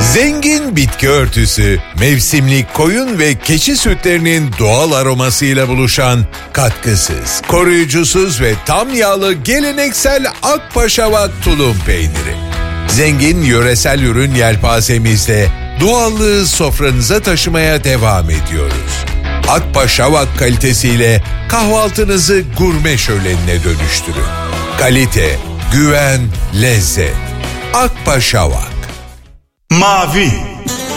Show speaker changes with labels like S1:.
S1: Zengin bitki örtüsü, mevsimlik koyun ve keçi sütlerinin doğal aromasıyla buluşan katkısız, koruyucusuz ve tam yağlı geleneksel Akpaşavak tulum peyniri. Zengin yöresel ürün yelpazemizle doğallığı sofranıza taşımaya devam ediyoruz. Akpaşavak kalitesiyle kahvaltınızı gurme şölenine dönüştürün. Kalite, güven, lezzet. Akpaşavak.
S2: Mavi